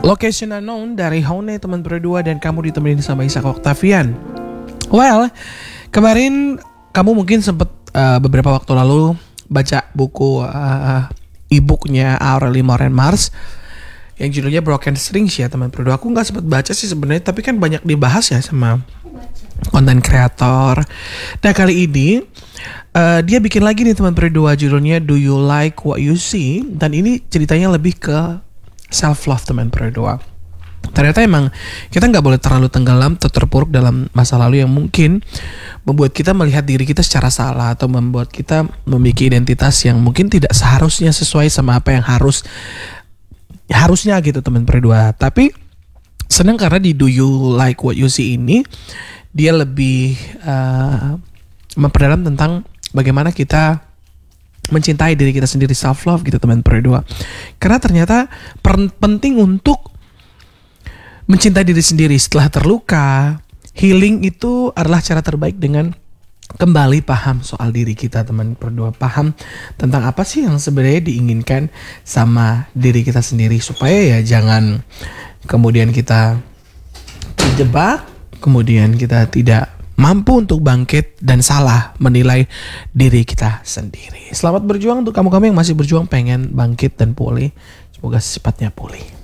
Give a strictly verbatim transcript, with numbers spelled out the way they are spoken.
Location Unknown dari Hone teman berdua, dan kamu ditemenin sama Ishak Octavian. Well, kemarin kamu mungkin sempat uh, beberapa waktu lalu baca buku uh, e-booknya Aurelie Morin Mars yang judulnya Broken Strings ya teman berdua. Aku nggak sempat baca sih sebenarnya, tapi kan banyak dibahas ya sama konten kreator. Nah kali ini uh, dia bikin lagi nih teman berdua, judulnya Do You Like What You See, dan ini ceritanya lebih ke self love teman berdua. Ternyata emang kita nggak boleh terlalu tenggelam atau terpuruk dalam masa lalu yang mungkin membuat kita melihat diri kita secara salah, atau membuat kita memiliki identitas yang mungkin tidak seharusnya sesuai sama apa yang harus harusnya gitu teman berdua. Tapi senang karena di Do You Like What You See ini dia lebih uh, memperdalam tentang bagaimana kita mencintai diri kita sendiri, self love gitu teman berdua. Karena ternyata per- penting untuk mencintai diri sendiri setelah terluka. Healing itu adalah cara terbaik dengan kembali paham soal diri kita teman berdua, paham tentang apa sih yang sebenarnya diinginkan sama diri kita sendiri, supaya ya jangan kemudian kita terjebak, kemudian kita tidak mampu untuk bangkit dan salah menilai diri kita sendiri. Selamat berjuang untuk kamu-kamu yang masih berjuang pengen bangkit dan pulih. Semoga secepatnya pulih.